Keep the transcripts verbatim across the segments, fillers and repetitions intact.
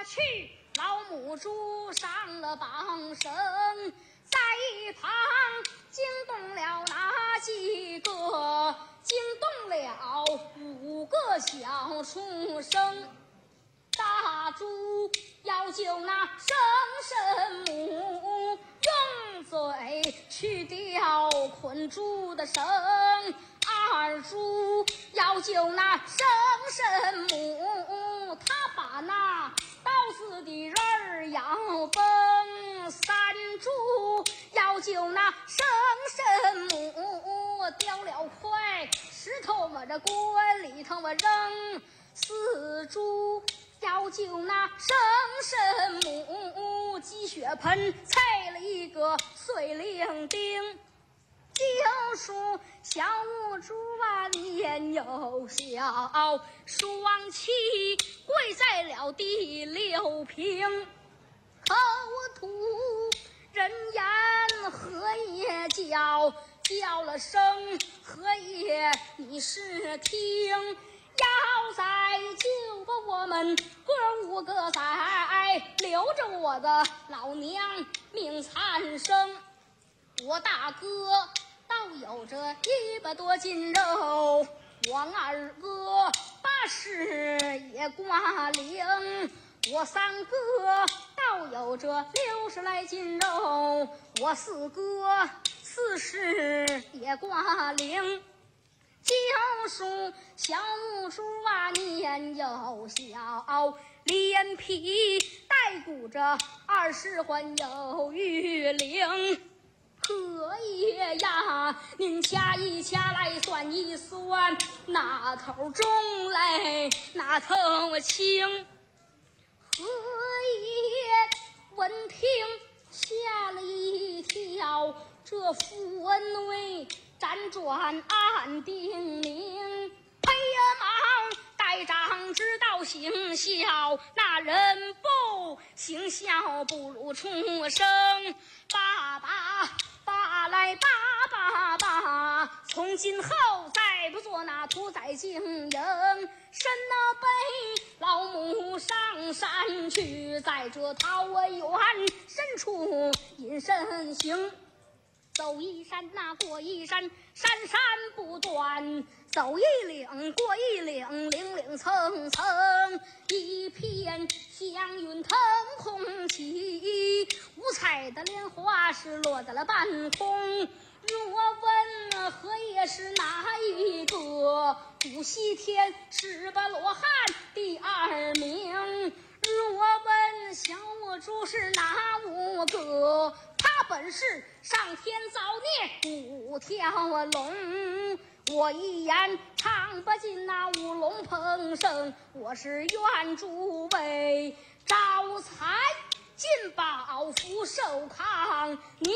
下去，老母猪上了绑绳，在一旁惊动了哪几个？惊动了五个小畜生。大猪要救那生身母，用嘴去掉捆猪的绳。二猪要救那生身母，他把那刀子的刃儿要崩。三猪要救那生身母，掉了块石头往这锅里头我扔。四猪要救那生身母，鸡血盆踩了一个碎零丁。就说小母猪啊年幼小，双膝跪在了第六平，口吐人言何也叫，叫了声何也你是听，要再救把我们哥五个仔，留着我的老娘命残生。我大哥倒有着一百多斤肉，我二哥八十也挂零，我三哥倒有着六十来斤肉，我四哥四十也挂零。就说小母猪啊年幼小，脸皮带鼓着二十环有余零。何也呀，您掐一掐来算一算，哪头重来哪头轻。何也闻听吓了一跳，这符文内辗转暗定明。嘿呀忙带长知道行孝，那人不行孝不如畜生。爸爸爸来爸爸爸，从今后再不做那屠宰经营，身那背老母上山去，在这桃源深处隐身行。走一山那过一山，山山不断，走一岭过一岭，岭岭层层，一片祥云腾空起，五彩的莲花是落在了半空。若问何也是哪一个，五西天十八罗汉第二名。若问小母猪是哪五个，他本是上天造孽五条龙，我一言唱不尽那五龙蓬生，我是愿诸位招财进宝福寿康宁。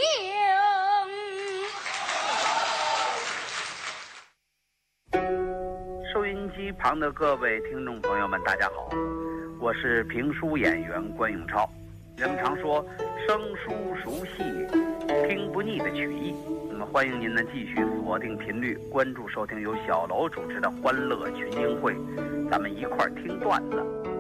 收音机旁的各位听众朋友们大家好，我是评书演员关永超。人们常说生疏熟悉听不腻的曲艺，那么欢迎您呢继续锁定频率，关注收听由小楼主持的欢乐群英会，咱们一块儿听段子。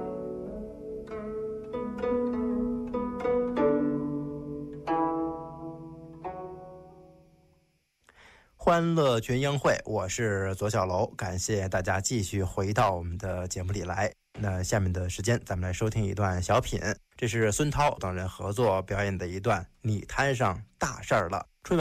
欢乐群英会，我是左小楼，感谢大家继续回到我们的节目里来。那下面的时间咱们来收听一段小品，这是孙涛等人合作表演的一段《你摊上大事儿了》。